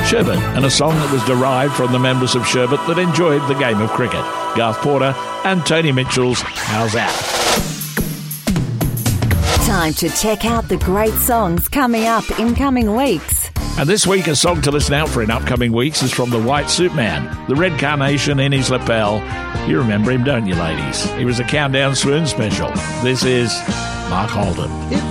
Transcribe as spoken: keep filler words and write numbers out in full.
Sherbet, and a song that was derived from the members of Sherbet that enjoyed the game of cricket. Garth Porter and Tony Mitchell's How's That? Time to check out the great songs coming up in coming weeks. And this week, a song to listen out for in upcoming weeks is from the White Suit Man, the red carnation in his lapel. You remember him, don't you, ladies? He was a Countdown Swoon special. This is Mark Holden.